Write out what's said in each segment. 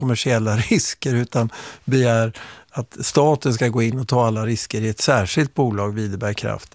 kommersiella risker utan begär att staten ska gå in och ta alla risker i ett särskilt bolag, Videberg Kraft.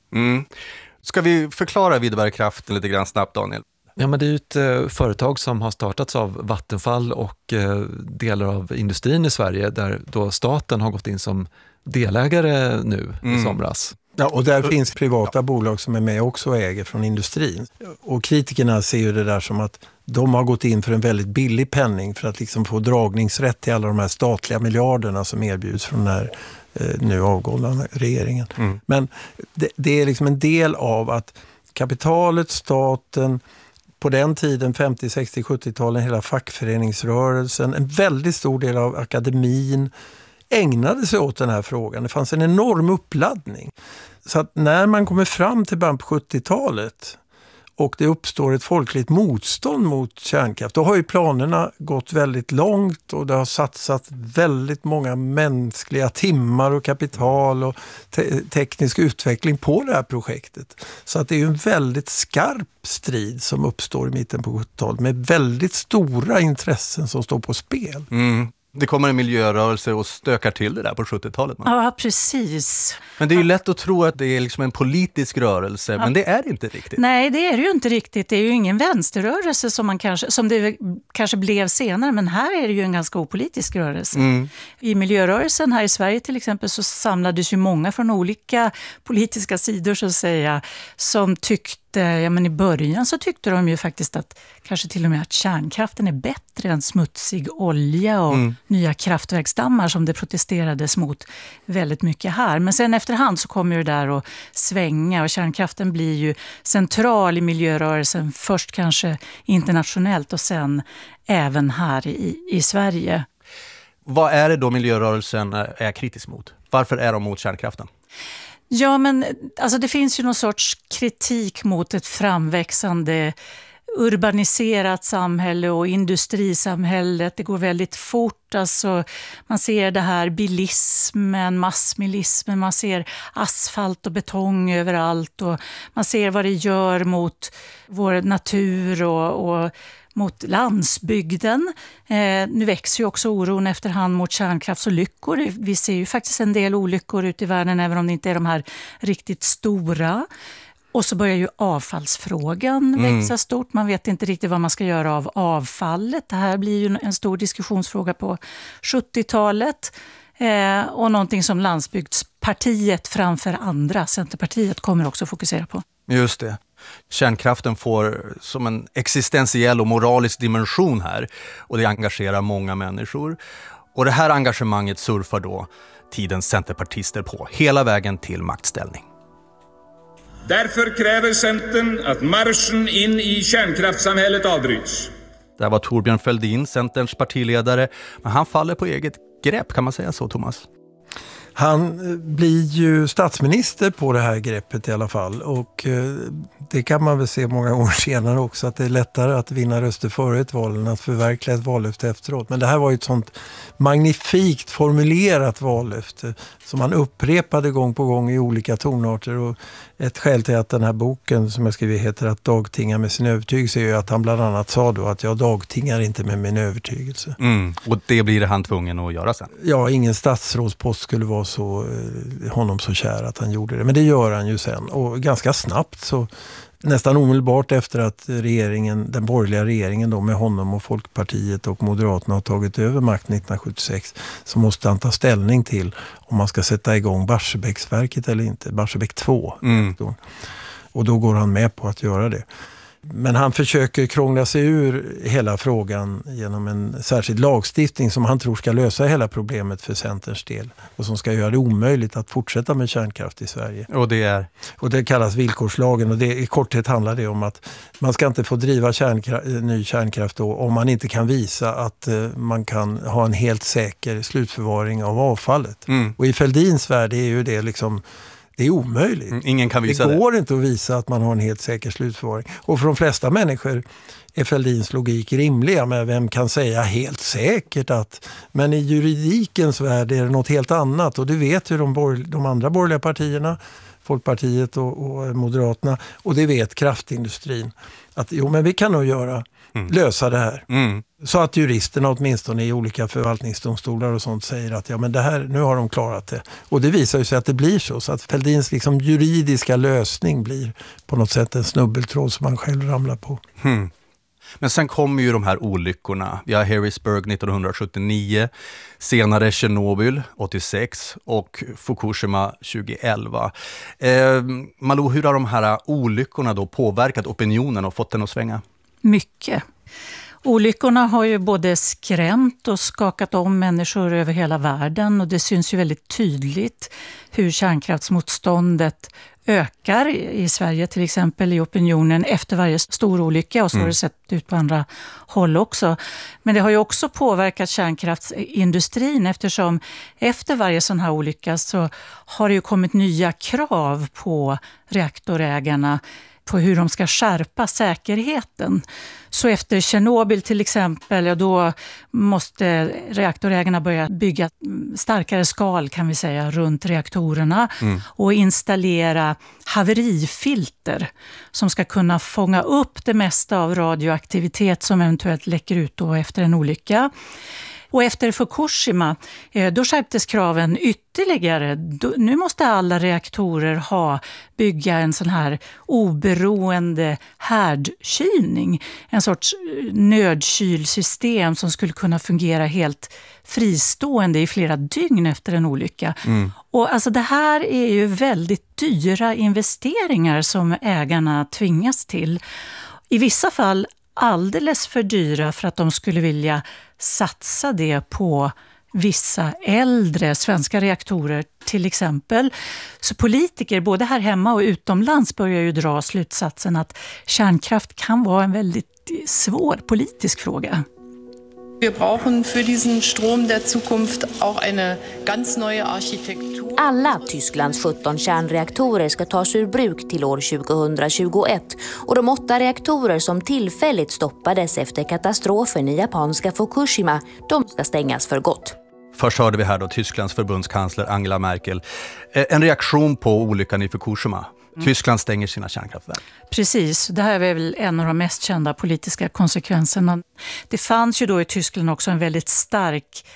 Ska vi förklara Videberg Kraft lite grann snabbt, Daniel? Ja, men det är ju ett företag som har startats av Vattenfall och delar av industrin i Sverige där då staten har gått in som delägare nu i somras. Ja, och där finns privata bolag som är med också och äger från industrin. Och kritikerna ser ju det där som att de har gått in för en väldigt billig penning för att liksom få dragningsrätt till alla de här statliga miljarderna som erbjuds från den här nu avgående regeringen. Men det är liksom en del av att kapitalet, staten, på den tiden, 50, 60, 70-talen, hela fackföreningsrörelsen, en väldigt stor del av akademin ägnade sig åt den här frågan. Det fanns en enorm uppladdning. Så att när man kommer fram till början på 70-talet och det uppstår ett folkligt motstånd mot kärnkraft, då har ju planerna gått väldigt långt och det har satsat väldigt många mänskliga timmar och kapital och teknisk utveckling på det här projektet. Så att det är ju en väldigt skarp strid som uppstår i mitten på 70-talet med väldigt stora intressen som står på spel. Det kommer en miljörörelse och stökar till det där på 70-talet. Ja, precis. Men det är ju lätt att tro att det är liksom en politisk rörelse, men det är inte riktigt. Nej, det är det ju inte riktigt. Det är ju ingen vänsterrörelse som det kanske blev senare, men här är det ju en ganska opolitisk rörelse. I miljörörelsen här i Sverige till exempel så samlades ju många från olika politiska sidor så att säga, som tyckte, ja men i början så tyckte de ju faktiskt att kanske till och med att kärnkraften är bättre än smutsig olja och nya kraftverksdammar som det protesterades mot väldigt mycket här. Men sen efterhand så kommer det där att svänga och kärnkraften blir ju central i miljörörelsen, först kanske internationellt och sen även här i Sverige. Vad är det då miljörörelsen är kritisk mot? Varför är de mot kärnkraften? Ja, men alltså det finns ju någon sorts kritik mot ett framväxande urbaniserat samhälle och industrisamhället. Det går väldigt fort. Alltså, man ser det här bilismen, massbilismen, man ser asfalt och betong överallt och man ser vad det gör mot vår natur och mot landsbygden. Nu växer ju också oron efterhand mot kärnkraftsolyckor. Vi ser ju faktiskt en del olyckor ute i världen även om det inte är de här riktigt stora. Och så börjar ju avfallsfrågan växa stort. Man vet inte riktigt vad man ska göra av avfallet. Det här blir ju en stor diskussionsfråga på 70-talet. Och någonting som Landsbygdspartiet framför andra, Centerpartiet, kommer också fokusera på. Just det. Kärnkraften får som en existentiell och moralisk dimension här. Och det engagerar många människor. Och det här engagemanget surfar då tidens centerpartister på. Hela vägen till maktställning. Därför kräver Centern att marschen in i kärnkraftssamhället avbryts. Där var Torbjörn Fälldin, Centerns partiledare. Men han faller på eget grepp, kan man säga så, Thomas? Han blir ju statsminister på det här greppet i alla fall och det kan man väl se många år senare också att det är lättare att vinna röster före ett val än att förverkliga ett vallöfte efteråt. Men det här var ju ett sånt magnifikt formulerat vallöfte som han upprepade gång på gång i olika tonarter och ett skäl till att den här boken som jag skriver heter Att dagtinga med sin övertygelse är ju att han bland annat sa då att jag dagtingar inte med min övertygelse. Och det blir han tvungen att göra sen? Ja, ingen statsrådspost skulle vara honom så kär att han gjorde det. Men det gör han ju sen. Och ganska snabbt, så nästan omedelbart efter att den borgerliga regeringen då, med honom och Folkpartiet och Moderaterna har tagit över makten 1976, så måste han ta ställning till om man ska sätta igång Barsebäcksverket eller inte. Barsebäck 2. Och då går han med på att göra det. Men han försöker krångla sig ur hela frågan genom en särskild lagstiftning som han tror ska lösa hela problemet för Centerns del och som ska göra det omöjligt att fortsätta med kärnkraft i Sverige. Och det kallas villkorslagen och i korthet handlar det om att man ska inte få driva ny kärnkraft då om man inte kan visa att man kan ha en helt säker slutförvaring av avfallet. Och i Fälldins värld är ju det liksom... Det är omöjligt. Ingen kan visa det går inte att visa att man har en helt säker slutförvaring. Och för de flesta människor är Fälldins logik rimliga. Men vem kan säga helt säkert att... Men i juridikens värld är det något helt annat. Och det vet ju de andra borgerliga partierna, Folkpartiet och Moderaterna. Och det vet kraftindustrin. Att men vi kan nog göra lösa det här. Så att juristerna åtminstone i olika förvaltningsdomstolar och sånt säger att ja, men det här, nu har de klarat det. Och det visar ju sig att det blir så att Fälldins liksom juridiska lösning blir på något sätt en snubbeltråd som man själv ramlar på. Men sen kommer ju de här olyckorna. Vi har Harrisburg 1979, senare Tjernobyl 86 och Fukushima 2011. Malou, hur har de här olyckorna då påverkat opinionen och fått den att svänga? Mycket. Olyckorna har ju både skrämt och skakat om människor över hela världen, och det syns ju väldigt tydligt hur kärnkraftsmotståndet ökar i Sverige till exempel i opinionen efter varje stor olycka, och så har det sett ut på andra håll också. Men det har ju också påverkat kärnkraftsindustrin, eftersom efter varje sån här olycka så har det ju kommit nya krav på reaktorägarna på hur de ska skärpa säkerheten. Så efter Tjernobyl till exempel, ja, då måste reaktorägarna börja bygga starkare skal, kan vi säga, runt reaktorerna och installera haverifilter som ska kunna fånga upp det mesta av radioaktivitet som eventuellt läcker ut då efter en olycka. Och efter Fukushima, då skärptes kraven ytterligare. Nu måste alla reaktorer bygga en sån här oberoende härdkylning. En sorts nödkylsystem som skulle kunna fungera helt fristående i flera dygn efter en olycka. Och alltså det här är ju väldigt dyra investeringar som ägarna tvingas till. I vissa fall alldeles för dyra för att de skulle vilja satsa det på vissa äldre svenska reaktorer till exempel. Så politiker både här hemma och utomlands börjar ju dra slutsatsen att kärnkraft kan vara en väldigt svår politisk fråga. Wir brauchen für diesen Strom der Zukunft auch eine ganz neue Architektur. Alla Tysklands 17 kärnreaktorer ska tas ur bruk till år 2021 och de 8 reaktorer som tillfälligt stoppades efter katastrofen i japanska Fukushima, de ska stängas för gott. Först hörde vi här då Tysklands förbundskansler Angela Merkel. En reaktion på olyckan i Fukushima. Tyskland stänger sina kärnkraftverk. Precis, det här är väl en av de mest kända politiska konsekvenserna. Det fanns ju då i Tyskland också en väldigt stark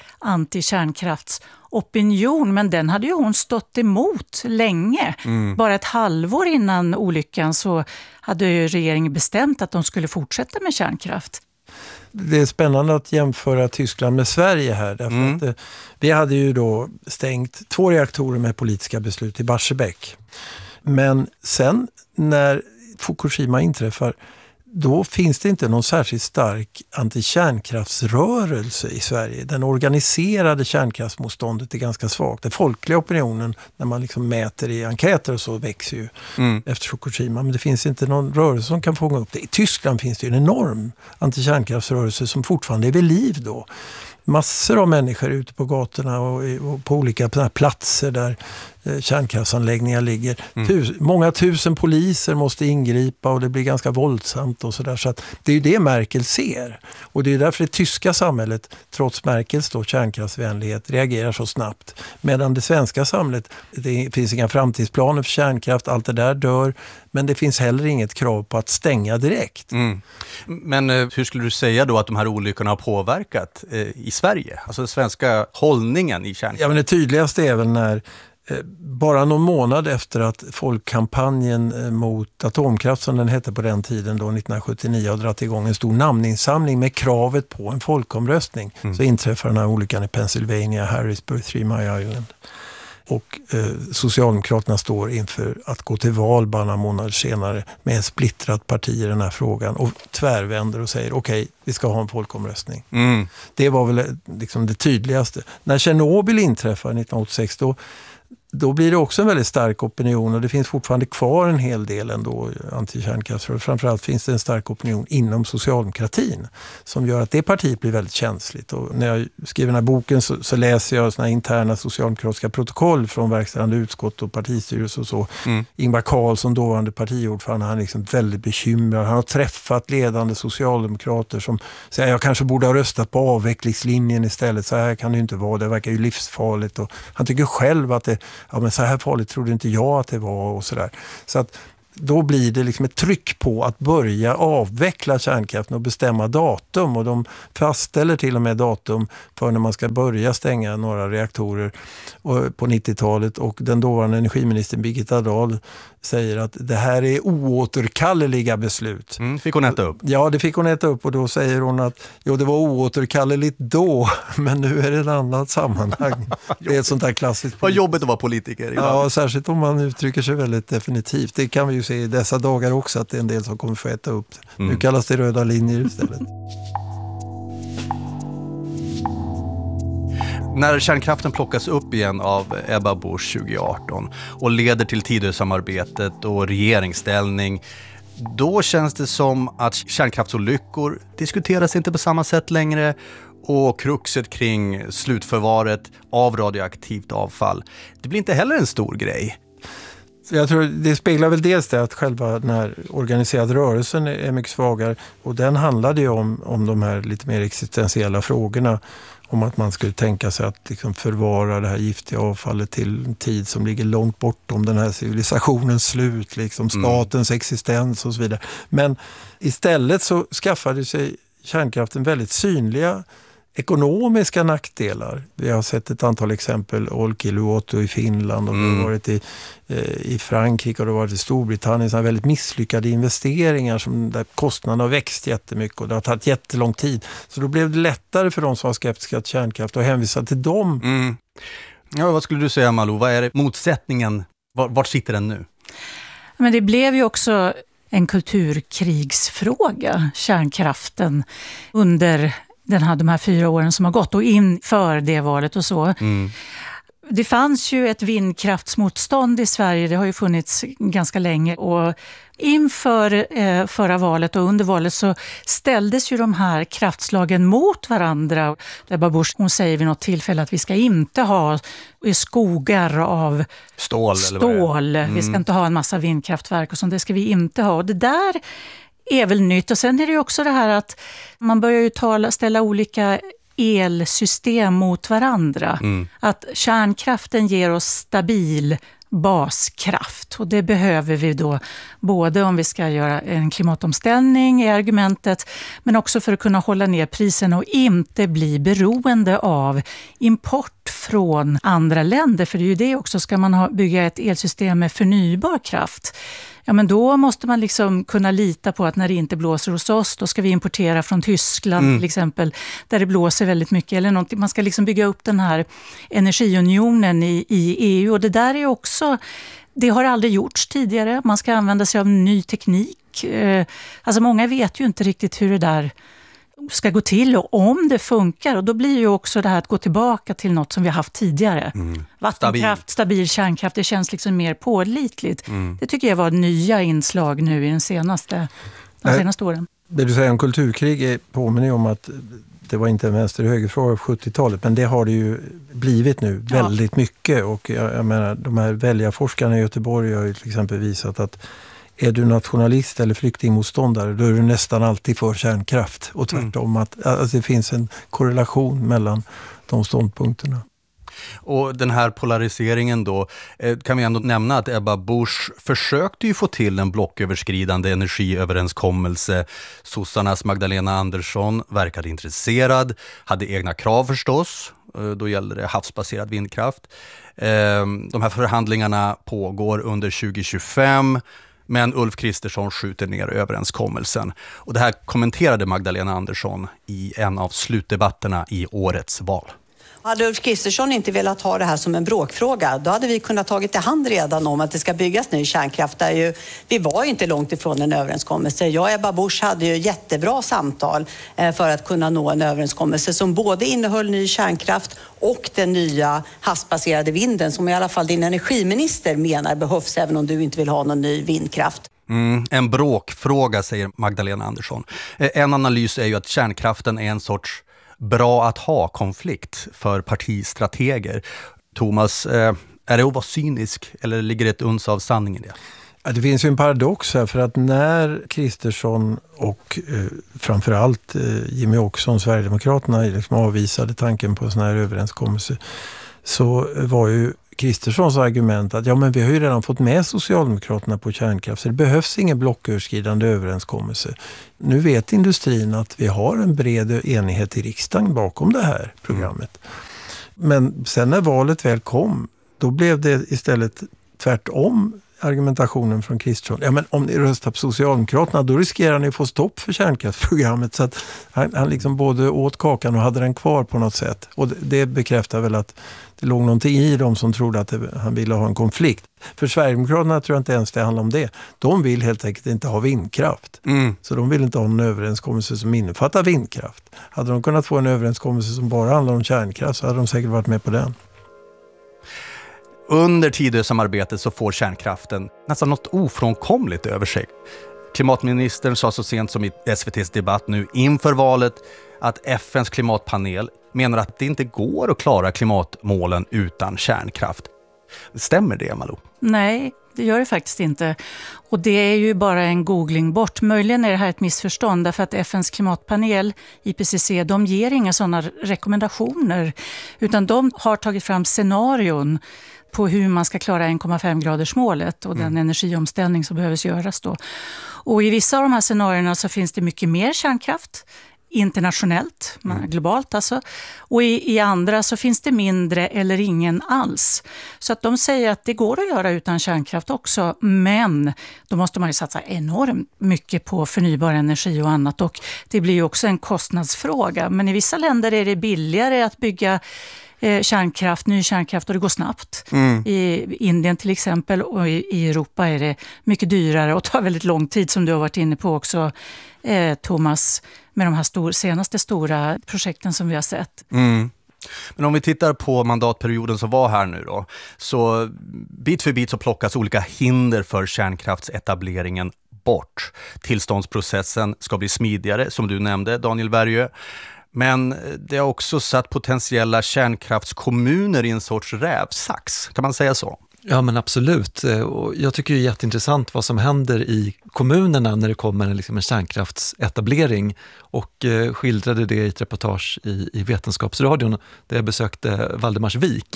antikärnkraftsopinion, men den hade ju hon stått emot länge. Bara ett halvår innan olyckan så hade ju regeringen bestämt att de skulle fortsätta med kärnkraft. Det är spännande att jämföra Tyskland med Sverige här. Därför att vi hade ju då stängt 2 reaktorer med politiska beslut i Barsebäck. Men sen när Fukushima inträffar, då finns det inte någon särskilt stark antikärnkraftsrörelse i Sverige. Den organiserade kärnkraftsmotståndet är ganska svagt. Den folkliga opinionen, när man liksom mäter i enkäter och så, växer ju efter Fukushima. Men det finns inte någon rörelse som kan fånga upp det. I Tyskland finns det ju en enorm antikärnkraftsrörelse som fortfarande är vid liv då. Massor av människor ute på gatorna och på olika platser där kärnkraftsanläggningar ligger. Många tusen poliser måste ingripa och det blir ganska våldsamt och sådär. Så att det är ju det Merkel ser. Och det är därför det tyska samhället, trots Merkels då kärnkraftsvänlighet, reagerar så snabbt. Medan det svenska samhället, det finns inga framtidsplaner för kärnkraft, allt det där dör. Men det finns heller inget krav på att stänga direkt. Men hur skulle du säga då att de här olyckorna har påverkat i Sverige? Alltså den svenska hållningen i kärnkraft? Ja, men det tydligaste är väl när bara någon månad efter att folkkampanjen mot atomkraft, som den hette på den tiden då 1979, har dragit igång en stor namninsamling med kravet på en folkomröstning, så inträffar den här olyckan i Pennsylvania, Harrisburg, 3 Mile Island. Och Socialdemokraterna står inför att gå till val bara några månader senare med en splittrat parti i den här frågan och tvärvänder och säger okej, vi ska ha en folkomröstning. Det var väl liksom det tydligaste. När Tjernobyl inträffade 1986 då blir det också en väldigt stark opinion, och det finns fortfarande kvar en hel del ändå antikärnkraftsrörelser. Framförallt finns det en stark opinion inom socialdemokratin som gör att det partiet blir väldigt känsligt. Och när jag skriver den här boken så läser jag såna interna socialdemokratiska protokoll från verkställande utskott och partistyrelse och så. Ingvar Carlsson, dåvarande partiordförande, han är liksom väldigt bekymrad. Han har träffat ledande socialdemokrater som säger jag kanske borde ha röstat på avvecklingslinjen istället. Så här kan det ju inte vara, det verkar ju livsfarligt. Och han tycker själv att men så här farligt trodde inte jag att det var och sådär. Så att då blir det liksom ett tryck på att börja avveckla kärnkraften och bestämma datum. Och de fastställer till och med datum för när man ska börja stänga några reaktorer på 90-talet. Och den dåvarande energiministern Birgitta Dahl säger att det här är oåterkalleliga beslut. Fick hon äta upp? Ja, det fick hon äta upp, och då säger hon att det var oåterkalleligt då, men nu är det ett annat sammanhang. Det är ett sånt här klassiskt... Vad jobbigt att vara politiker ibland. Ja, särskilt om man uttrycker sig väldigt definitivt. Det kan vi ju se i dessa dagar också, att det är en del som kommer få äta upp. Nu kallas det röda linjer istället. När kärnkraften plockas upp igen av Ebba Busch 2018 och leder till Tidösamarbetet och regeringsställning, då känns det som att kärnkraftsolyckor diskuteras inte på samma sätt längre, och kruxet kring slutförvaret av radioaktivt avfall, det blir inte heller en stor grej. Jag tror det speglar väl dels det att själva den här organiserade rörelsen är mycket svagare, och den handlade ju om de här lite mer existentiella frågorna, om att man skulle tänka sig att liksom förvara det här giftiga avfallet till en tid som ligger långt bortom den här civilisationens slut, liksom statens existens och så vidare. Men istället så skaffade sig kärnkraften väldigt synliga ekonomiska nackdelar. Vi har sett ett antal exempel, Olkiluoto i Finland, och det har varit i Frankrike, och det har varit i Storbritannien, så här väldigt misslyckade investeringar där kostnaderna har växt jättemycket, och det har tagit jättelång tid. Så då blev det lättare för de som var skeptiska till kärnkraft att hänvisa till dem. Ja, vad skulle du säga, Malou? Vad är det motsättningen? Vart sitter den nu? Men det blev ju också en kulturkrigsfråga, kärnkraften, under de här 4 åren som har gått och inför det valet och så. Det fanns ju ett vindkraftsmotstånd i Sverige, det har ju funnits ganska länge, och inför förra valet och under valet så ställdes ju de här kraftslagen mot varandra. Ebba Busch, hon säger vid något tillfälle att vi ska inte ha skogar av stål. Vi ska inte ha en massa vindkraftverk och sånt, det ska vi inte ha. Och det där är väl nytt. Och sen är det ju också det här att man börjar ju ställa olika elsystem mot varandra. Att kärnkraften ger oss stabil baskraft, och det behöver vi då både om vi ska göra en klimatomställning i argumentet, men också för att kunna hålla ner prisen och inte bli beroende av import från andra länder. För det är ju det också, ska man bygga ett elsystem med förnybar kraft, ja men då måste man liksom kunna lita på att när det inte blåser hos oss, då ska vi importera från Tyskland till exempel, där det blåser väldigt mycket eller någonting. Man ska liksom bygga upp den här energiunionen i EU, och det där är också, det har aldrig gjorts tidigare. Man ska använda sig av ny teknik. Alltså många vet ju inte riktigt hur det där ska gå till och om det funkar, och då blir ju också det här att gå tillbaka till något som vi har haft tidigare. Vattenkraft, stabil kärnkraft, det känns liksom mer pålitligt. Det tycker jag var nya inslag nu i de senaste åren. Det du säger om kulturkrig påminner om att det var inte en vänster-högerfråga på 70-talet, men det har det ju blivit nu väldigt mycket, och jag menar, de här väljarforskarna i Göteborg har ju till exempel visat att är du nationalist eller flyktingmotståndare, då är du nästan alltid för kärnkraft. Och tvärtom, att det finns en korrelation mellan de ståndpunkterna. Och den här polariseringen då, kan vi ändå nämna att Ebba Busch försökte ju få till en blocköverskridande energiöverenskommelse. Sossarnas Magdalena Andersson verkade intresserad, hade egna krav förstås. Då gällde det havsbaserad vindkraft. De här förhandlingarna pågår under 2025. Men Ulf Kristersson skjuter ner överenskommelsen. Och det här kommenterade Magdalena Andersson i en av slutdebatterna i årets val. Hade Ulf Kristersson inte velat ha det här som en bråkfråga, då hade vi kunnat tagit i hand redan om att det ska byggas ny kärnkraft. Vi var ju inte långt ifrån en överenskommelse. Jag och Ebba Busch hade ju jättebra samtal för att kunna nå en överenskommelse som både innehöll ny kärnkraft och den nya havsbaserade vinden, som i alla fall din energiminister menar behövs, även om du inte vill ha någon ny vindkraft. En bråkfråga, säger Magdalena Andersson. En analys är ju att kärnkraften är en sorts bra att ha konflikt för partistrateger. Thomas, är det att vara cynisk eller ligger det ett uns av sanning i det? Ja, det finns ju en paradox här, för att när Kristersson och framförallt Jimmy Åkesson, Sverigedemokraterna, liksom avvisade tanken på en sån här överenskommelse, så var ju Kristerssons argument att men vi har ju redan fått med Socialdemokraterna på kärnkraft så det behövs ingen blocköverskridande överenskommelse. Nu vet industrin att vi har en bred enighet i riksdagen bakom det här programmet. Men sen när valet väl kom, då blev det istället tvärtom argumentationen från Kristersson. Men om ni röstar på Socialdemokraterna då riskerar ni att få stopp för kärnkraftsprogrammet. Så att han liksom både åt kakan och hade den kvar på något sätt. Och det bekräftar väl att det låg någonting i dem som trodde att han ville ha en konflikt. För Sverigedemokraterna tror jag inte ens det handlar om det. De vill helt enkelt inte ha vindkraft. Så de vill inte ha en överenskommelse som innefattar vindkraft. Hade de kunnat få en överenskommelse som bara handlar om kärnkraft så hade de säkert varit med på den. Under Tidösamarbetet så får kärnkraften nästan något ofrånkomligt över sig. Klimatministern sa så sent som i SVT:s debatt nu inför valet att FNs klimatpanel menar att det inte går att klara klimatmålen utan kärnkraft. Stämmer det, Malou? Nej, det gör det faktiskt inte. Och det är ju bara en googling bort. Möjligen är det här ett missförstånd därför att FNs klimatpanel, IPCC, de ger inga sådana rekommendationer. Utan de har tagit fram scenarion på hur man ska klara 1,5-gradersmålet och den energiomställning som behövs göras då. Och i vissa av de här scenarierna så finns det mycket mer kärnkraft internationellt, globalt alltså. Och i andra så finns det mindre eller ingen alls. Så att de säger att det går att göra utan kärnkraft också, men då måste man ju satsa enormt mycket på förnybar energi och annat. Och det blir ju också en kostnadsfråga. Men i vissa länder är det billigare att bygga kärnkraft, ny kärnkraft och det går snabbt. I Indien till exempel och i Europa är det mycket dyrare och tar väldigt lång tid som du har varit inne på också, Thomas, med de här senaste stora projekten som vi har sett. Men om vi tittar på mandatperioden som var här nu då, så bit för bit så plockas olika hinder för kärnkraftsetableringen bort. Tillståndsprocessen ska bli smidigare, som du nämnde, Daniel Värjö. Men det har också satt potentiella kärnkraftskommuner i en sorts rävsax. Kan man säga så? Ja, men absolut. Och jag tycker det är jätteintressant vad som händer i kommunerna när det kommer en kärnkraftsetablering. Och skildrade det i ett reportage i Vetenskapsradion där jag besökte Valdemarsvik.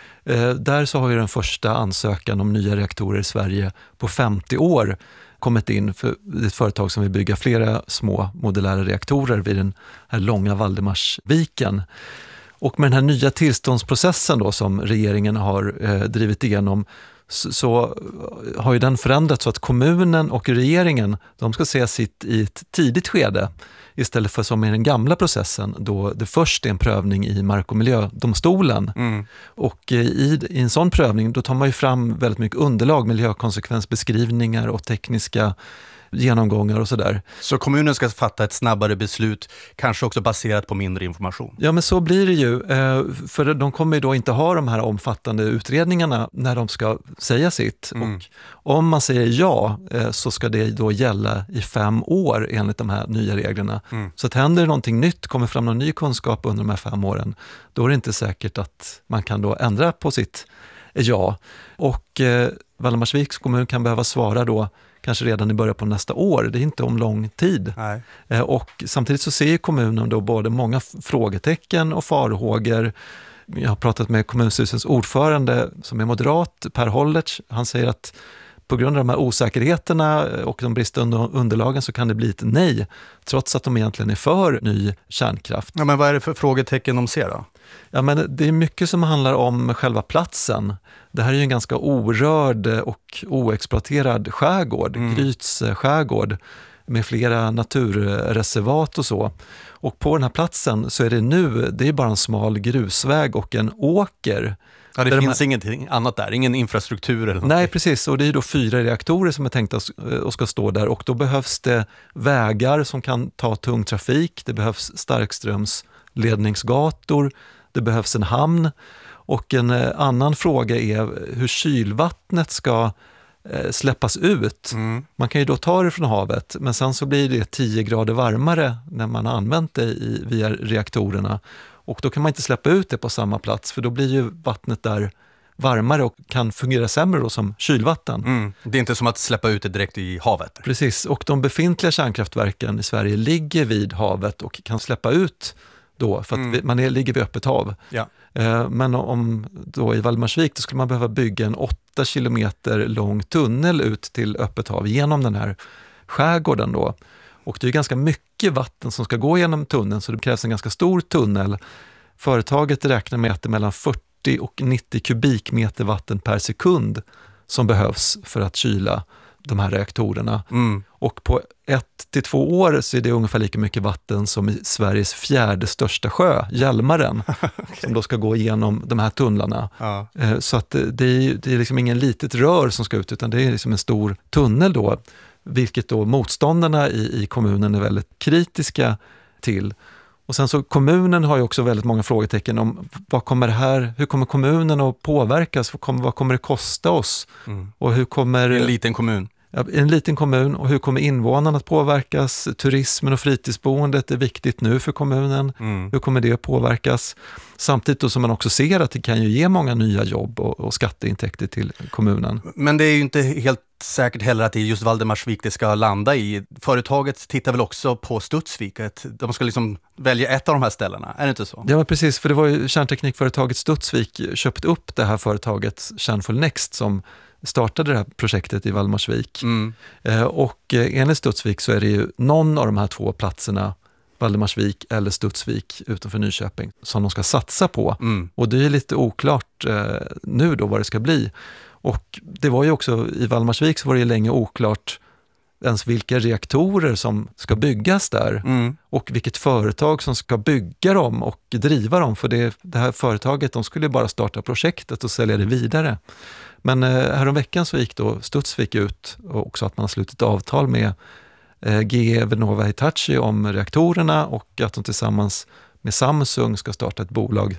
Där så har ju den första ansökan om nya reaktorer i Sverige på 50 år kommit in för ett företag som vill bygga flera små modulära reaktorer vid den här långa Valdemarsviken. Och med den här nya tillståndsprocessen då som regeringen har drivit igenom så har ju den förändrats så att kommunen och regeringen, de ska se sitt i ett tidigt skede istället för som i den gamla processen då det först är en prövning i Mark- och miljödomstolen. Och i en sån prövning då tar man ju fram väldigt mycket underlag, miljökonsekvensbeskrivningar och tekniska genomgångar och sådär. Så kommunen ska fatta ett snabbare beslut, kanske också baserat på mindre information? Ja, men så blir det ju. För de kommer ju då inte ha de här omfattande utredningarna när de ska säga sitt. Och om man säger ja så ska det då gälla i 5 år enligt de här nya reglerna. Så att händer någonting nytt, kommer fram någon ny kunskap under de här 5 åren, då är det inte säkert att man kan då ändra på sitt ja. Och Valdemarsviks kommun kan behöva svara då kanske redan i början på nästa år. Det är inte om lång tid. Och samtidigt så ser kommunen då både många frågetecken och farhågor. Jag har pratat med kommunstyrelsens ordförande som är moderat, Per Hollertz. Han säger att på grund av de här osäkerheterna och de bristande underlagen så kan det bli ett nej, trots att de egentligen är för ny kärnkraft. Ja, men vad är det för frågetecken de ser då? Ja, men det är mycket som handlar om själva platsen. Det här är ju en ganska orörd och oexploaterad skärgård, Gryts skärgård, med flera naturreservat och så. Och på den här platsen så är det är bara en smal grusväg och en åker. Ja, det finns ingenting annat där, ingen infrastruktur eller något. Nej, precis. Och det är då 4 reaktorer som är tänkta och ska stå där. Och då behövs det vägar som kan ta tung trafik. Det behövs starkströmsledningsgator. Det behövs en hamn. Och en annan fråga är hur kylvattnet ska släppas ut. Man kan ju då ta det från havet, men sen så blir det 10 grader varmare när man har använt det via reaktorerna. Och då kan man inte släppa ut det på samma plats, för då blir ju vattnet där varmare och kan fungera sämre då som kylvatten. Det är inte som att släppa ut det direkt i havet. Precis, och de befintliga kärnkraftverken i Sverige ligger vid havet och kan släppa ut då, för att man ligger vid öppet hav. Ja. Men om då i Valdemarsvik, då skulle man behöva bygga en 8 kilometer lång tunnel ut till öppet hav genom den här skärgården då. Och det är ganska mycket vatten som ska gå genom tunneln, så det krävs en ganska stor tunnel. Företaget räknar med att det är mellan 40 och 90 kubikmeter vatten per sekund som behövs för att kyla de här reaktorerna. Och på 1 till 2 år så är det ungefär lika mycket vatten som i Sveriges 4:e största sjö, Hjälmaren, som då ska gå igenom de här tunnlarna. Ja. Så att det är liksom ingen litet rör som ska ut, utan det är liksom en stor tunnel då, vilket då motståndarna i kommunen är väldigt kritiska till. Och sen så kommunen har ju också väldigt många frågetecken om hur kommer kommunen att påverkas? Vad kommer det kosta oss? Och hur kommer en liten kommun. En liten kommun, och hur kommer invånarna att påverkas? Turismen och fritidsboendet är viktigt nu för kommunen. Hur kommer det att påverkas? Samtidigt då som man också ser att det kan ju ge många nya jobb och skatteintäkter till kommunen. Men det är ju inte helt säkert heller att det är just Valdemarsvik det ska landa i. Företaget tittar väl också på Studsvik. De ska liksom välja ett av de här ställena, är det inte så? Ja, men precis, för det var ju kärnteknikföretaget Studsvik köpt upp det här företaget Kärnfull Next som startade det här projektet i Valdemarsvik. Och enligt Studsvik så är det ju någon av de här 2 platserna, Valdemarsvik eller Studsvik utanför Nyköping, som de ska satsa på. Och det är lite oklart nu då vad det ska bli. Och det var ju också, i Valdemarsvik så var det ju länge oklart ens vilka reaktorer som ska byggas där och vilket företag som ska bygga dem och driva dem. För det här företaget, de skulle bara starta projektet och sälja det vidare. Men häromveckan så gick då Studsvik ut och också att man har slutit avtal med GE Vernova Hitachi om reaktorerna, och att de tillsammans med Samsung ska starta ett bolag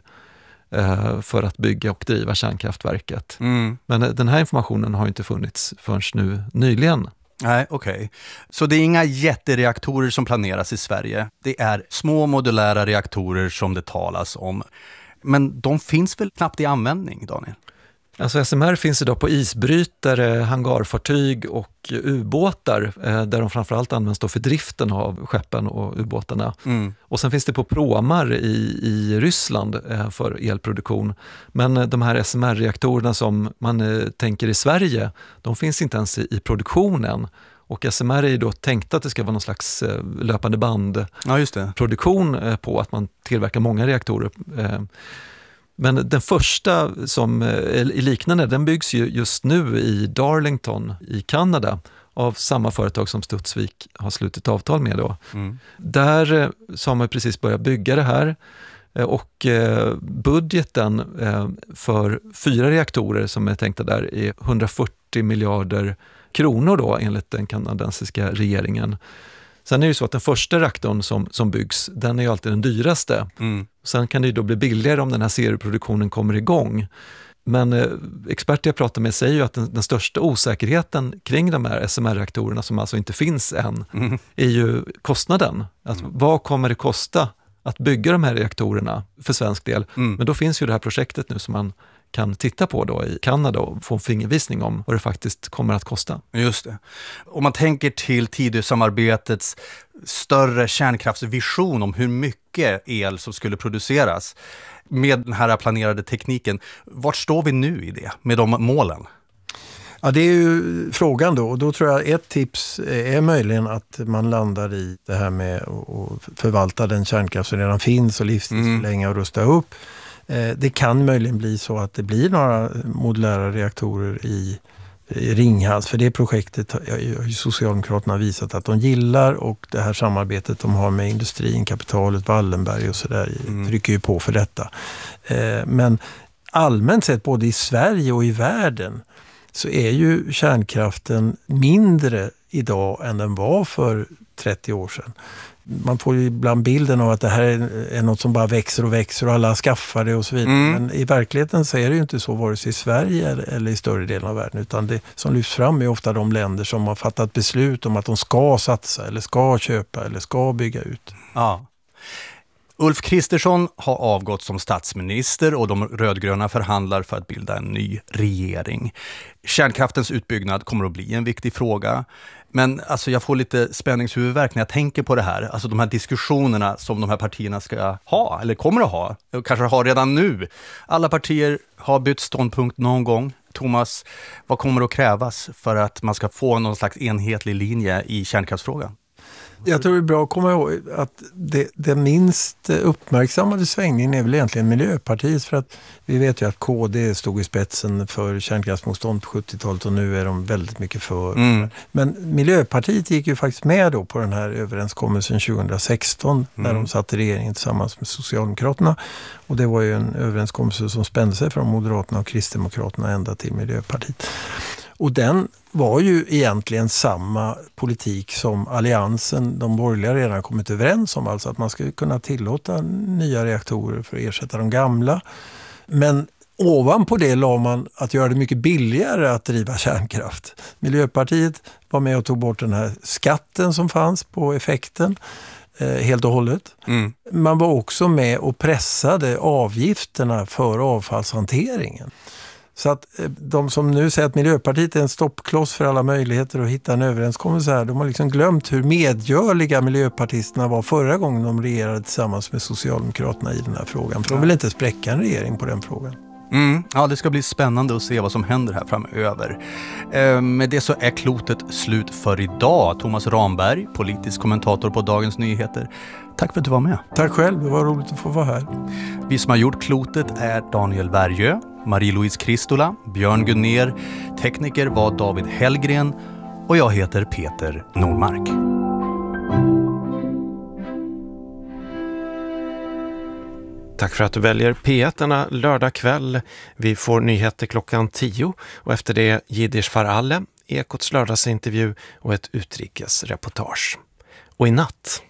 för att bygga och driva kärnkraftverket. Men den här informationen har inte funnits förrän nu nyligen. Nej, okej. Så det är inga jättereaktorer som planeras i Sverige. Det är små modulära reaktorer som det talas om. Men de finns väl knappt i användning, Daniel? Alltså SMR finns idag på isbrytare, hangarfartyg och ubåtar, där de framförallt används då för driften av skeppen och ubåtarna. Och sen finns det på pråmar i Ryssland för elproduktion. Men de här SMR-reaktorerna som man tänker i Sverige, de finns inte ens i produktionen. Och SMR är ju då tänkt att det ska vara någon slags löpande bandproduktion på att man tillverkar många reaktorer. Men den första som är liknande, den byggs ju just nu i Darlington i Kanada av samma företag som Studsvik har slutit avtal med då. Där så har man precis börjat bygga det här, och budgeten för 4 reaktorer som är tänkta där är 140 miljarder kronor då enligt den kanadensiska regeringen. Sen är det ju så att den första reaktorn som byggs, den är ju alltid den dyraste. Sen kan det ju då bli billigare om den här serieproduktionen kommer igång. Men experter jag pratar med säger ju att den största osäkerheten kring de här SMR-reaktorerna som alltså inte finns än är ju kostnaden. Alltså, vad kommer det kosta att bygga de här reaktorerna för svensk del? Men då finns ju det här projektet nu som man kan titta på då i Kanada och få en fingervisning om vad det faktiskt kommer att kosta. Just det. Om man tänker till Tidösamarbetets större kärnkraftsvision om hur mycket el som skulle produceras med den här planerade tekniken, vart står vi nu i det med de målen? Ja, det är ju frågan då, och då tror jag ett tips är möjligen att man landar i det här med att förvalta den kärnkraft som redan finns och livstidsförlänga och rusta upp. Det kan möjligen bli så att det blir några modulära reaktorer i Ringhals, för det projektet har ju Socialdemokraterna visat att de gillar, och det här samarbetet de har med industrin, kapitalet, Wallenberg och sådär trycker ju på för detta. Men allmänt sett både i Sverige och i världen så är ju kärnkraften mindre idag än den var för 30 år sedan. Man får ju ibland bilden av att det här är något som bara växer och växer och alla skaffar det och så vidare. Men i verkligheten så är det ju inte så vare sig i Sverige eller i större delen av världen, utan det som lyfts fram är ofta de länder som har fattat beslut om att de ska satsa eller ska köpa eller ska bygga ut. Ja. Ulf Kristersson har avgått som statsminister och de rödgröna förhandlar för att bilda en ny regering. Kärnkraftens utbyggnad kommer att bli en viktig fråga. Men alltså, jag får lite spänningshuvudvärk när jag tänker på det här. Alltså de här diskussionerna som de här partierna ska ha, eller kommer att ha, och kanske har redan nu. Alla partier har bytt ståndpunkt någon gång. Thomas, vad kommer att krävas för att man ska få någon slags enhetlig linje i kärnkraftsfrågan? Jag tror det är bra att komma ihåg att det minst uppmärksammade svängningen är väl egentligen Miljöpartiet, för att vi vet ju att KD stod i spetsen för kärnkraftsmotstånd på 70-talet och nu är de väldigt mycket för. Men Miljöpartiet gick ju faktiskt med då på den här överenskommelsen 2016 när de satt i regeringen tillsammans med Socialdemokraterna, och det var ju en överenskommelse som spände sig från Moderaterna och Kristdemokraterna ända till Miljöpartiet. Och den var ju egentligen samma politik som alliansen, de borgerliga, redan kommit överens om. Alltså att man ska kunna tillåta nya reaktorer för att ersätta de gamla. Men ovanpå det la man att göra det mycket billigare att driva kärnkraft. Miljöpartiet var med och tog bort den här skatten som fanns på effekten helt och hållet. Man var också med och pressade avgifterna för avfallshanteringen. Så att de som nu säger att Miljöpartiet är en stoppkloss för alla möjligheter att hitta en överenskommelse här, de har liksom glömt hur medgörliga miljöpartisterna var förra gången de regerade tillsammans med Socialdemokraterna i den här frågan. För de vill inte spräcka en regering på den frågan. Ja, det ska bli spännande att se vad som händer här framöver. Med det så är klotet slut för idag. Thomas Ramberg, politisk kommentator på Dagens Nyheter. Tack för att du var med. Tack själv, det var roligt att få vara här. Vi som har gjort klotet är Daniel Bergö, Marie-Louise Kristola, Björn Gunner, tekniker var David Hellgren och jag heter Peter Nordmark. Tack för att du väljer P1 denna lördag kväll. Vi får nyheter klockan 10 och efter det Jiddisch för alle, Ekots lördagsintervju och ett utrikesreportage. Och i natt...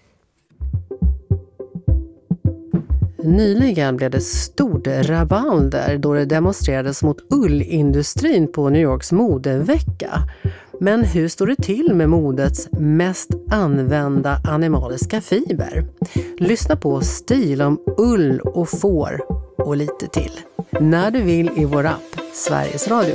Nyligen blev det stort rabalder då det demonstrerades mot ullindustrin på New Yorks modevecka. Men hur står det till med modets mest använda animaliska fiber? Lyssna på Stil om ull och får och lite till. När du vill i vår app, Sveriges Radio.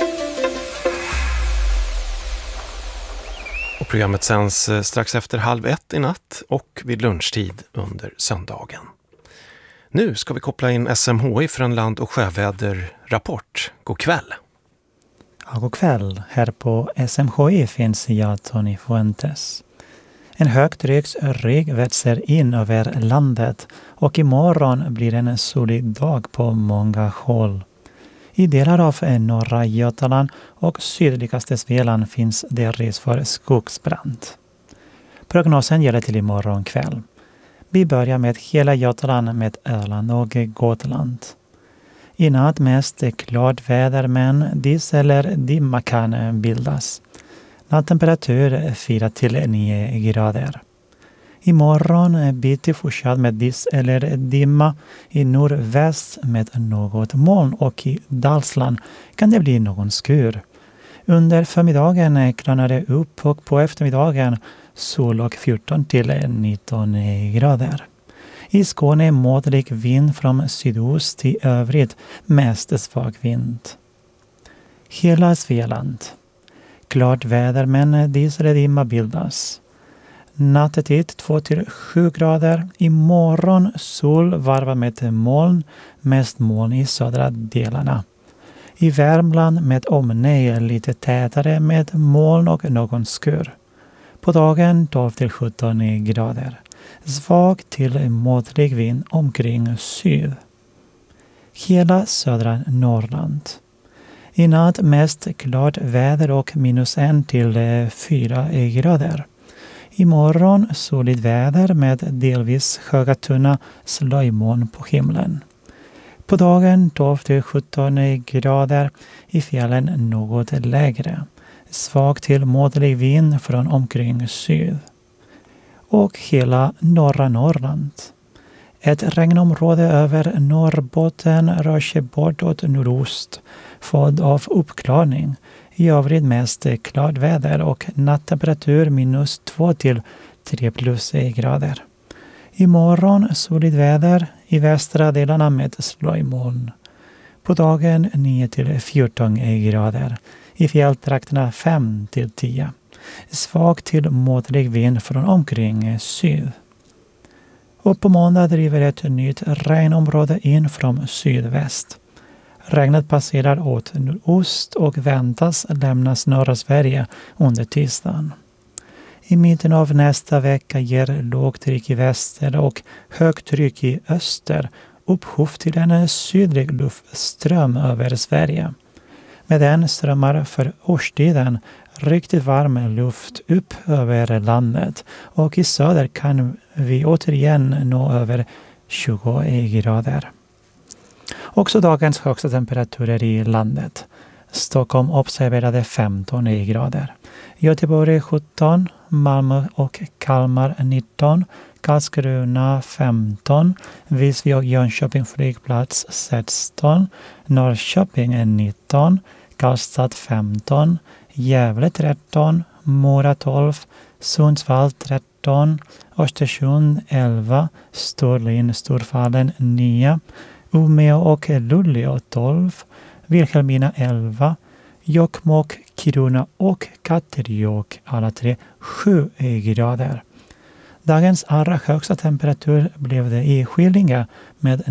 Och programmet sänds strax efter 12:30 i natt och vid lunchtid under söndagen. Nu ska vi koppla in SMHI för en land- och sjöväderrapport. God kväll! Ja, god kväll. Här på SMHI finns jag, Tony Fuentes. En högtrycksrygg växer in över landet och imorgon blir en solig dag på många håll. I delar av norra Götaland och sydligaste Svealand finns det risk för skogsbrand. Prognosen gäller till imorgon kväll. Vi börjar med hela Götaland med Öland och Gotland. I natt mest klart väder men dis eller dimma kan bildas. Nattemperatur 4-9 grader. Imorgon bitti fortsatt med dis eller dimma i nordväst med något moln och i Dalsland kan det bli någon skur. Under förmiddagen klarnar det upp och på eftermiddagen sol och 14-19 grader. I Skåne måttlig vind från sydost i övrigt mest svag vind. Hela Svealand. Klart väder men dis eller dimma bildas. Nattetid 2-7 grader. Imorgon sol varvad med moln, mest moln i södra delarna. I Värmland med omnejd lite tätare med moln och någon skur. På dagen 12-17 grader. Svag till måttlig vind omkring syd. Hela södra Norrland. I natt mest klart väder och -1-4 grader. Imorgon soligt väder med delvis höga tunna slöjmoln på himlen. På dagen 12-17 grader, i fjällen något lägre. Svag till måttlig vind från omkring syd. Och hela norra Norrland. Ett regnområde över Norrbotten rör sig bortåt nordost, följd av uppklarning. I övrigt mest klart väder och nattemperatur -2-3 grader. Imorgon soligt väder, i västra delarna med slöjmoln. På dagen 9-14 grader. I fjälltrakterna 5-10. Svag till måttlig vind från omkring syd. Och på måndag driver ett nytt regnområde in från sydväst. Regnet passerar åt nordost och väntas lämna norra Sverige under tisdagen. I mitten av nästa vecka ger lågtryck i väster och högtryck i öster upphov till en sydlig luftström över Sverige. Med den strömmar för årstiden riktigt varm luft upp över landet och i söder kan vi återigen nå över 20 grader. Också dagens högsta temperaturer i landet. Stockholm observerade 15 grader. Göteborg 17, Malmö och Kalmar 19, Karlskrona 15, Visby och Jönköping flygplats 16, Norrköping 19, Karlstad 15, Gävle 13, Mora 12, Sundsvall 13, Östersund 11, Storfallen 9, Umeå och Luleå 12, Vilhelmina 11, Jokkmokk, Kiruna och Katterjåk alla 7 grader. Dagens allra högsta temperatur blev det i Skillinge med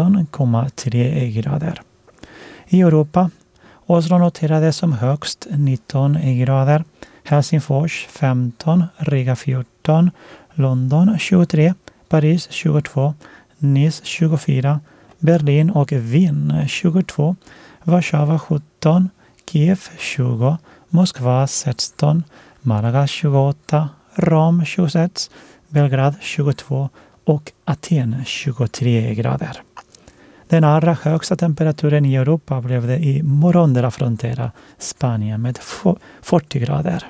19,3 grader. I Europa, Oslo noterades som högst 19 grader, Helsingfors 15, Riga 14, London 23, Paris 22, Nice 24, Berlin och Wien 22, Warszawa 17, Kiev 20, Moskva 16, Malaga 28, Rom 26, Belgrad 22 och Aten 23 grader. Den allra högsta temperaturen i Europa blev det i Morón de la Frontera, Spanien med 40 grader.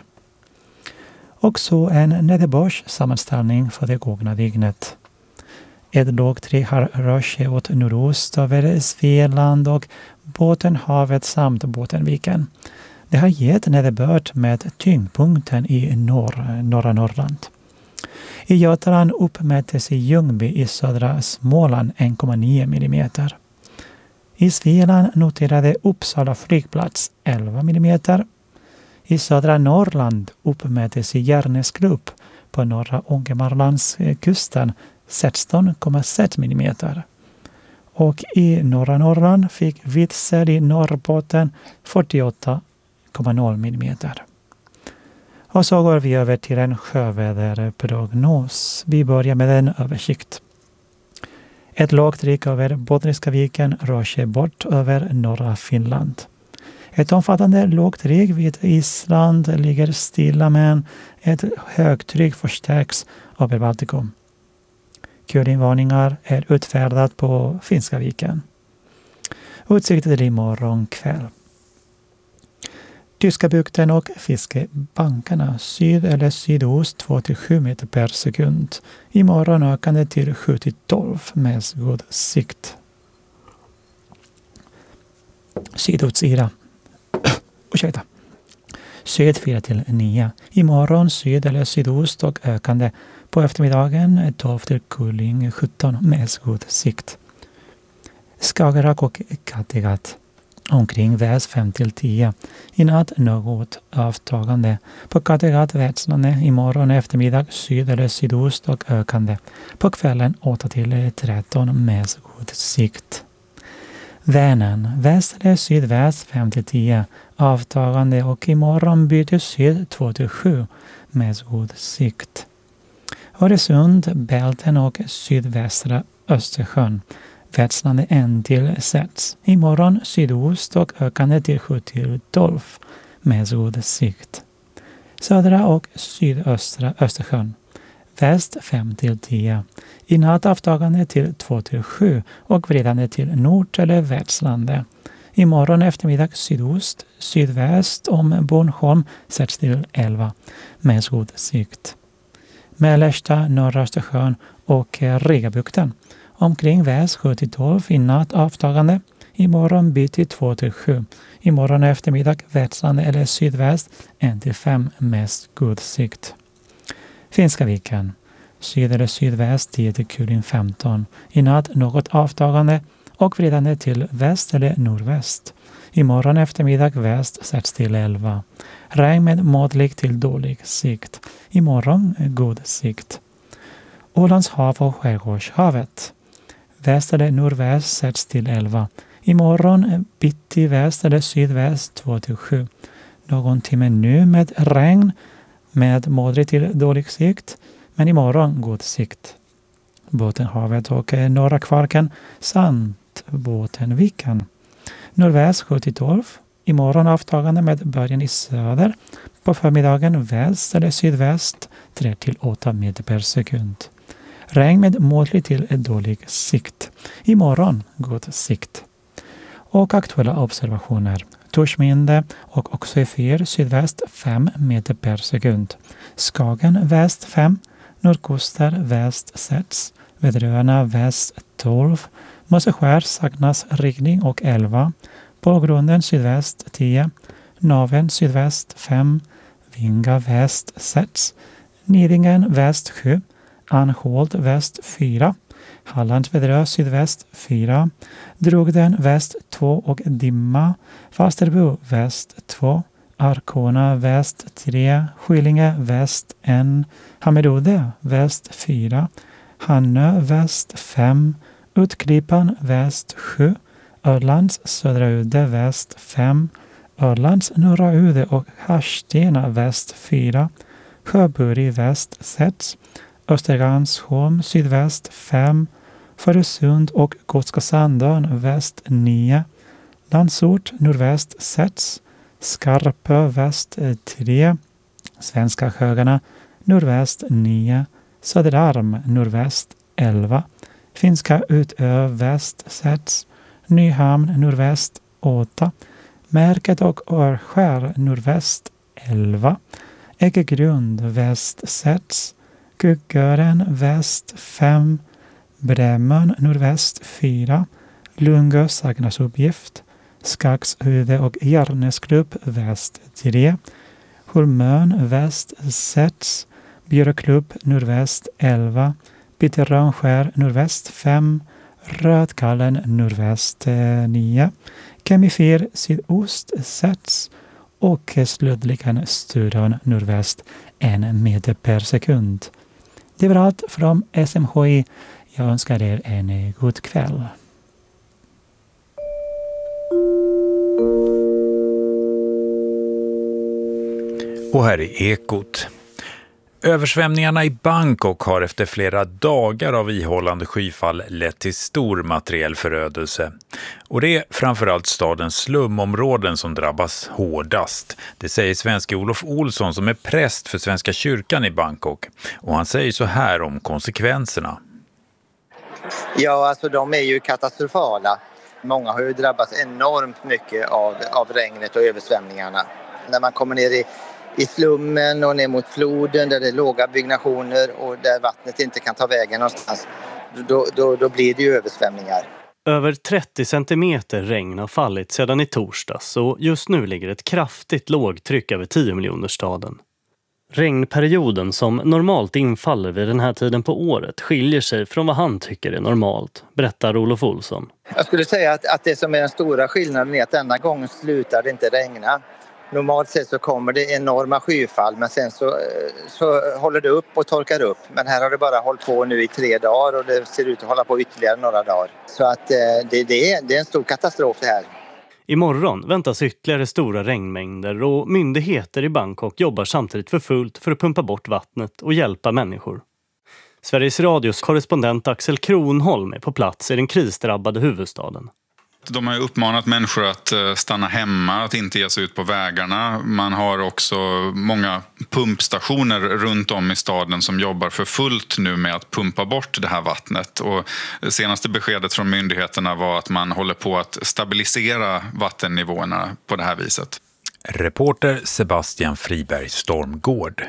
Och så en nederbördssammanställning för det gångna dygnet. Ett lågtryck har rört sig åt nordost över Svealand och Bottenhavet samt Bottenviken. Det har gett nederbörd med tyngdpunkten i norra Norrland. I Götaland uppmättes i Ljungby i södra Småland 1,9 mm. I Svealand noterade Uppsala flygplats 11 mm. I södra Norrland uppmättes i Järnesklubb på norra Ångermanlandskusten 16,6 mm. Och i norra Norrland fick Vidsel i Norrbotten 48,0 mm. Och så går vi över till en sjöväderprognos. Vi börjar med en översikt. Ett lågtryck över Bottniska viken rör sig bort över norra Finland. Ett omfattande lågtryck vid Island ligger stilla, men ett högtryck förstärks över Baltikum. Kulinvarningar är utfärdat på Finska viken. Utsikter imorgon kväll. Tyska bukten och fiskebankarna syd eller sydost 2-7 meter per sekund. Imorgon ökande till 7-12 med god sikt. Sydostsida. Syd 4-9. Imorgon syd eller sydost och ökande. På eftermiddagen 12 till Kuling 17 med god sikt. Skagerrak och Kattegatt. Omkring väst 5-10. I natt något avtagande. På Kattegatt växlande. Imorgon eftermiddag syd eller sydost och ökande. På kvällen 8-13 med god sikt. Vänern. Väst eller sydväst 5-10. Avtagande och imorgon byter syd 2-7 med god sikt. Öresund, Bälten och sydvästra Östersjön. Växlande 1-6. Imorgon sydost och ökande till 7-12 med god sikt. Södra och sydöstra Östersjön. Väst 5-10. I natt avtagande till 2-7 och vridande till nord eller växlande. Imorgon eftermiddag sydost, sydväst om Bornholm 6-11 med god sikt. Mellersta norra Östersjön och Rigabukten. Omkring väst 7-12 i natt avtagande. Imorgon byter 2-7. Imorgon eftermiddag växlande eller sydväst 1-5 med god sikt. Finska viken. syd eller sydväst 10-15. I natt något avtagande och vridande till väst eller nordväst. Imorgon eftermiddag väst 6-11. Regn med måttlig till dålig sikt. Imorgon god sikt. Ålands hav och Skärgårdshavet. Väst eller nordväst 6-11. Imorgon bitti väst eller sydväst 2-7. Någon timme nu med regn med måttlig till dålig sikt. Men imorgon god sikt. Bottenhavet och norra Kvarken samt Bottenviken. Nordväst 7-12. Imorgon avtagande med början i söder. På förmiddagen väst eller sydväst 3-8 meter per sekund. Regn med måttlig till dålig sikt. Imorgon god sikt. Och aktuella observationer. Torsminde och Oxöfyr sydväst 5 meter per sekund. Skagen väst 5. Nordkoster väst 6. Vedröna väst 12. Mosseskär Sagnas riktning och 11. På grunden sydväst 10. Naven sydväst 5. Vinga väst 6. Nidingen väst 7. Anholt väst 4. Hallandsvedrö sydväst 4. Drogden väst 2 och Dimma. Falsterbo väst 2. Arkona väst 3. Skillinge väst 1. Hammerode väst 4. Hannö väst 5. Utklippan väst 7. Örlands södra udde väst 5. Örlands norra udde och Harstena väst 4. Sjöburi väst 6. Östergansholm sydväst 5. Färösund och Gotska Sandön väst 9. Landsort nordväst 6. Skarpö väst 3. Svenska Högarna nordväst 9. Söderarm nordväst 11. Finska Utö väst 6. Nyhamn nordväst 8. Märket och Örskär nordväst 11. Äggegrund väst 6. Kuggören väst 5. Brämön nordväst 4. Lungö Sagnasuppgift. Skagshuvud och Järnesklubb väst 3. Holmön väst 6. Björklubb nordväst 11. Bitterrönskär nordväst 5. Rödkallen nordväst 9. Kemifir sydost 6. Och slutligen Sturon nordväst 1 meter per sekund. Det var allt från SMHI. Jag önskar er en god kväll. Och här är Ekot. Översvämningarna i Bangkok har efter flera dagar av ihållande skyfall lett till stor materiell förödelse. Och det är framförallt stadens slumområden som drabbas hårdast. Det säger svenske Olof Olsson som är präst för Svenska kyrkan i Bangkok. Och han säger så här om konsekvenserna. Ja, alltså de är ju katastrofala. Många har ju drabbats enormt mycket av regnet och översvämningarna. När man kommer ner i slummen och ner mot floden där det är låga byggnationer och där vattnet inte kan ta vägen någonstans, då blir det ju översvämningar. Över 30 centimeter regn har fallit sedan i torsdags och just nu ligger ett kraftigt lågtryck över 10-miljonersstaden. Regnperioden som normalt infaller vid den här tiden på året skiljer sig från vad han tycker är normalt, berättar Olof Olsson. Jag skulle säga att det som är den stora skillnaden är att denna gången slutar det inte regna. Normalt sett så kommer det enorma skyfall men sen så håller det upp och torkar upp. Men här har det bara hållit på nu i 3 dagar och det ser ut att hålla på ytterligare några dagar. Så att det är en stor katastrof det här. Imorgon väntas ytterligare stora regnmängder och myndigheter i Bangkok jobbar samtidigt för fullt för att pumpa bort vattnet och hjälpa människor. Sveriges Radios korrespondent Axel Kronholm är på plats i den krisdrabbade huvudstaden. De har uppmanat människor att stanna hemma, att inte ge sig ut på vägarna. Man har också många pumpstationer runt om i staden som jobbar för fullt nu med att pumpa bort det här vattnet. Och det senaste beskedet från myndigheterna var att man håller på att stabilisera vattennivåerna på det här viset. Reporter Sebastian Friberg Stormgård.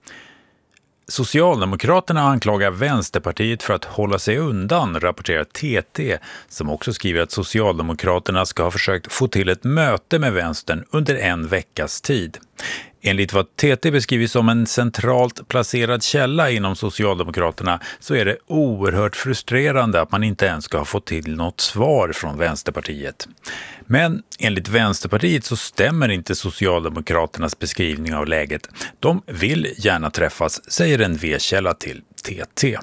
Socialdemokraterna anklagar Vänsterpartiet för att hålla sig undan, rapporterar TT, som också skriver att Socialdemokraterna ska ha försökt få till ett möte med vänstern under en veckas tid. Enligt vad TT beskriver som en centralt placerad källa inom Socialdemokraterna så är det oerhört frustrerande att man inte ens ska ha fått till något svar från Vänsterpartiet. Men enligt Vänsterpartiet så stämmer inte Socialdemokraternas beskrivning av läget. De vill gärna träffas, säger en V-källa till TT.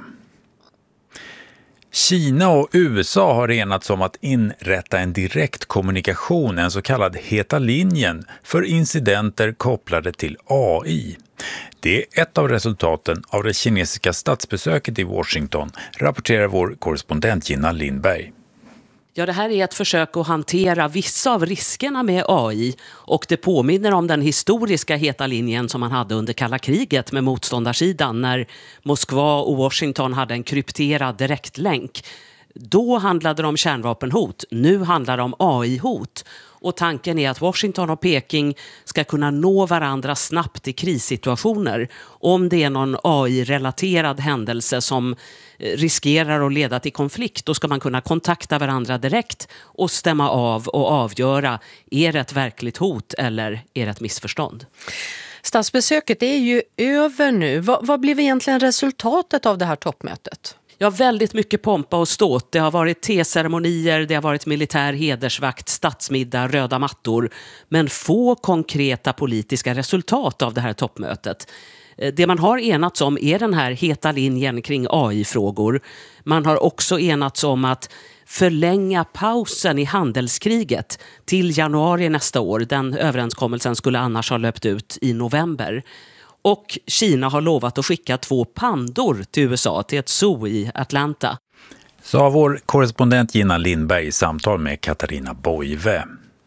Kina och USA har enats om att inrätta en direktkommunikation, en så kallad heta linjen, för incidenter kopplade till AI. Det är ett av resultaten av det kinesiska statsbesöket i Washington, rapporterar vår korrespondent Gina Lindberg. Ja, det här är ett försök att hantera vissa av riskerna med AI och det påminner om den historiska heta linjen som man hade under kalla kriget med motståndarsidan när Moskva och Washington hade en krypterad direktlänk. Då handlade det om kärnvapenhot, nu handlar det om AI-hot. Och tanken är att Washington och Peking ska kunna nå varandra snabbt i krissituationer. Om det är någon AI-relaterad händelse som riskerar att leda till konflikt, då ska man kunna kontakta varandra direkt och stämma av och avgöra, är det ett verkligt hot eller är det ett missförstånd? Statsbesöket är ju över nu. Vad blev egentligen resultatet av det här toppmötet? Ja, väldigt mycket pompa och ståt. Det har varit teceremonier, det har varit militär hedersvakt, statsmiddag, röda mattor. Men få konkreta politiska resultat av det här toppmötet. Det man har enats om är den här heta linjen kring AI-frågor. Man har också enats om att förlänga pausen i handelskriget till januari nästa år. Den överenskommelsen skulle annars ha löpt ut i november. Och Kina har lovat att skicka 2 pandor till USA, till ett zoo i Atlanta. Sa vår korrespondent Gina Lindberg i samtal med Katarina Boive.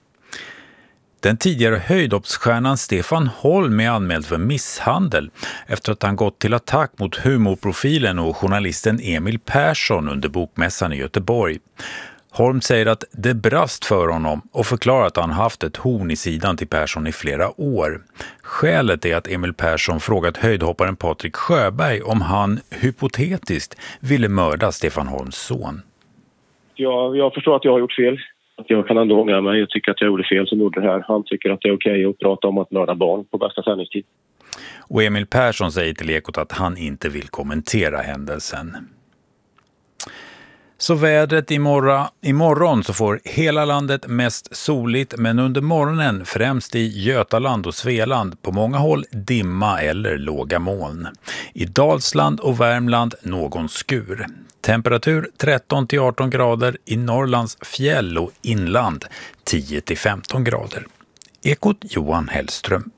Den tidigare höjdhoppsstjärnan Stefan Holm är anmäld för misshandel efter att han gått till attack mot humorprofilen och journalisten Emil Persson under bokmässan i Göteborg. Holm säger att det brast för honom och förklarar att han haft ett horn i sidan till Persson i flera år. Skälet är att Emil Persson frågat höjdhopparen Patrik Sjöberg om han hypotetiskt ville mörda Stefan Holms son. Jag förstår att jag har gjort fel. Att jag kan ändå ångra mig. Jag tycker att jag gjorde fel som gjorde det här. Han tycker att det är okej att prata om att mörda barn på bästa sändningstid. Och Emil Persson säger till Ekot att han inte vill kommentera händelsen. Så vädret imorgon så får hela landet mest soligt, men under morgonen främst i Götaland och Svealand på många håll dimma eller låga moln. I Dalsland och Värmland någon skur. Temperatur 13-18 grader, i Norrlands fjäll och inland 10-15 grader. Ekot Johan Hellström.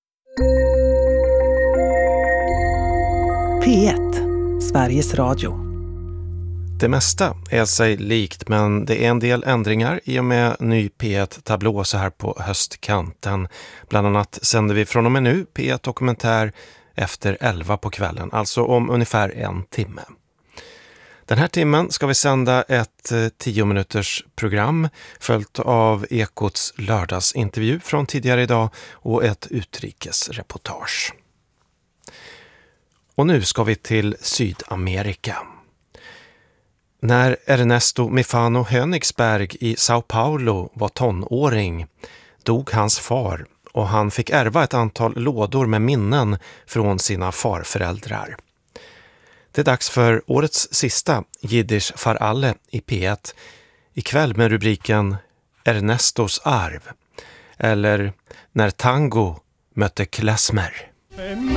P1, Sveriges Radio. Det mesta är sig likt, men det är en del ändringar i och med ny P1-tablå så här på höstkanten. Bland annat sänder vi från och med nu P1-dokumentär efter 11 på kvällen, alltså om ungefär 1 timme. Den här timmen ska vi sända ett 10-minuters program följt av Ekots lördagsintervju från tidigare idag och ett utrikesreportage. Och nu ska vi till Sydamerika. När Ernesto Mifano Hönigsberg i Sao Paulo var tonåring dog hans far och han fick ärva ett antal lådor med minnen från sina farföräldrar. Det är dags för årets sista Jiddisch för alle i P1 ikväll med rubriken Ernestos arv eller När tango mötte klezmer.